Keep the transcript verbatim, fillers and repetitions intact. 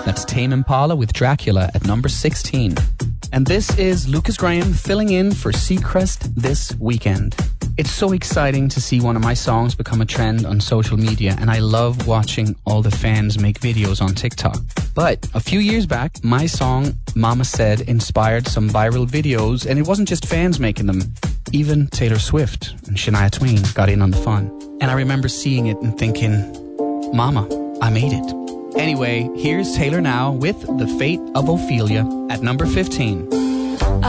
That's Tame Impala with Dracula at number sixteen. And this is Lucas Graham filling in for Seacrest this weekend. It's so exciting to see one of my songs become a trend on social media, and I love watching all the fans make videos on TikTok. But a few years back, my song Mama Said inspired some viral videos, and it wasn't just fans making them. Even Taylor Swift and Shania Twain got in on the fun. And I remember seeing it and thinking, Mama, I made it. Anyway, here's Taylor now with The Fate of Ophelia at number fifteen.